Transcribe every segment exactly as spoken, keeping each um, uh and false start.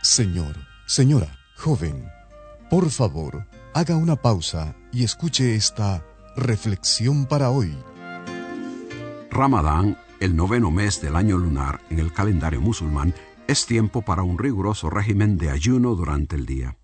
Señor, señora, joven, por favor, haga una pausa y escuche esta reflexión para hoy. Ramadán, el noveno mes del año lunar en el calendario musulmán, es tiempo para un riguroso régimen de ayuno durante el día.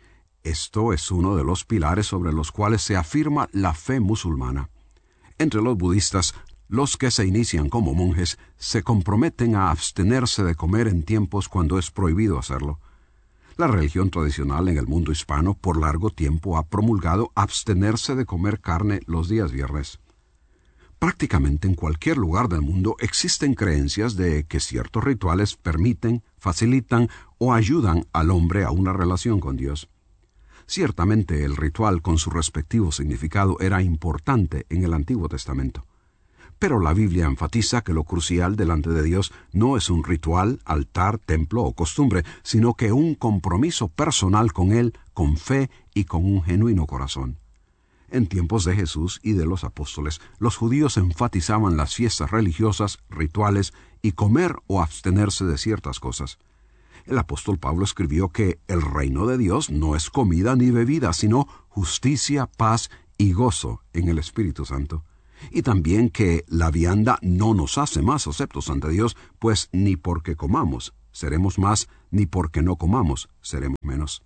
Esto es uno de los pilares sobre los cuales se afirma la fe musulmana. Entre los budistas, los que se inician como monjes se comprometen a abstenerse de comer en tiempos cuando es prohibido hacerlo. La religión tradicional en el mundo hispano por largo tiempo ha promulgado abstenerse de comer carne los días viernes. Prácticamente en cualquier lugar del mundo existen creencias de que ciertos rituales permiten, facilitan o ayudan al hombre a una relación con Dios. Ciertamente el ritual con su respectivo significado era importante en el Antiguo Testamento. Pero la Biblia enfatiza que lo crucial delante de Dios no es un ritual, altar, templo o costumbre, sino que un compromiso personal con Él, con fe y con un genuino corazón. En tiempos de Jesús y de los apóstoles, los judíos enfatizaban las fiestas religiosas, rituales y comer o abstenerse de ciertas cosas. El apóstol Pablo escribió que el reino de Dios no es comida ni bebida, sino justicia, paz y gozo en el Espíritu Santo. Y también que la vianda no nos hace más aceptos ante Dios, pues ni porque comamos seremos más, ni porque no comamos seremos menos.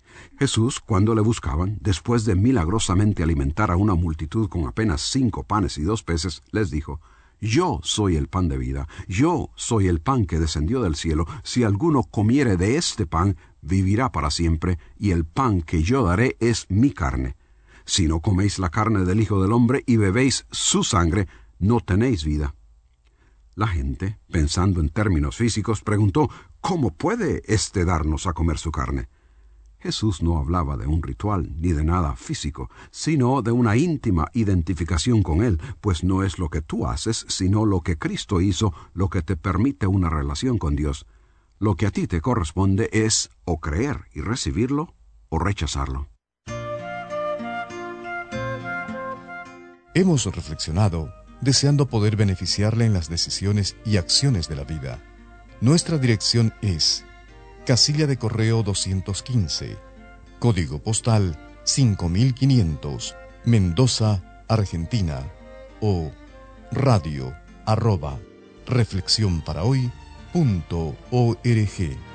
Jesús, cuando le buscaban, después de milagrosamente alimentar a una multitud con apenas cinco panes y dos peces, les dijo: Yo soy el pan de vida, yo soy el pan que descendió del cielo. Si alguno comiere de este pan, vivirá para siempre, y el pan que yo daré es mi carne. Si no coméis la carne del Hijo del Hombre y bebéis su sangre, no tenéis vida. La gente, pensando en términos físicos, preguntó: ¿Cómo puede éste darnos a comer su carne? Jesús no hablaba de un ritual ni de nada físico, sino de una íntima identificación con Él, pues no es lo que tú haces, sino lo que Cristo hizo, lo que te permite una relación con Dios. Lo que a ti te corresponde es o creer y recibirlo o rechazarlo. Hemos reflexionado deseando poder beneficiarle en las decisiones y acciones de la vida. Nuestra dirección es Casilla de Correo doscientos quince, Código Postal cinco mil quinientos, Mendoza, Argentina, o radio arroba reflexión para hoy punto org.